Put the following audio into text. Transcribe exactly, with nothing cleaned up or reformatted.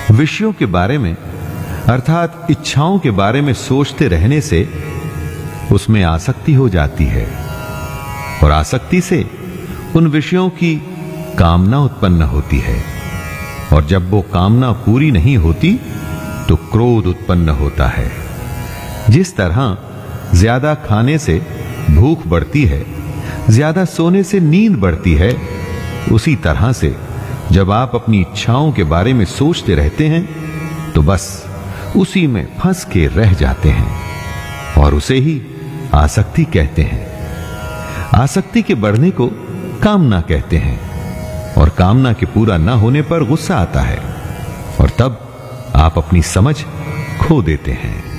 विषयों के बारे में अर्थात इच्छाओं के बारे में सोचते रहने से उसमें आसक्ति हो जाती है और आसक्ति से उन विषयों की कामना उत्पन्न होती है और जब वो कामना पूरी नहीं होती तो क्रोध उत्पन्न होता है। जिस तरह ज्यादा खाने से भूख बढ़ती है, ज्यादा सोने से नींद बढ़ती है, उसी तरह से जब आप अपनी इच्छाओं के बारे में सोचते रहते हैं तो बस उसी में फंस के रह जाते हैं और उसे ही आसक्ति कहते हैं। आसक्ति के बढ़ने को कामना कहते हैं और कामना के पूरा न होने पर गुस्सा आता है और तब आप अपनी समझ खो देते हैं।